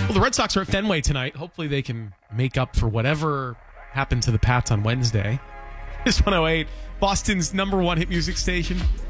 Well, the Red Sox are at Fenway tonight. Hopefully they can make up for whatever happened to the Pats on Wednesday. It's 108, Boston's number one hit music station.